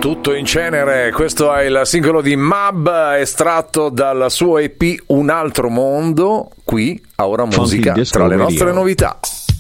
Tutto in cenere, questo è il singolo di Mab estratto dal suo EP Un altro mondo, qui a Ora Musica, tra le nostre novità.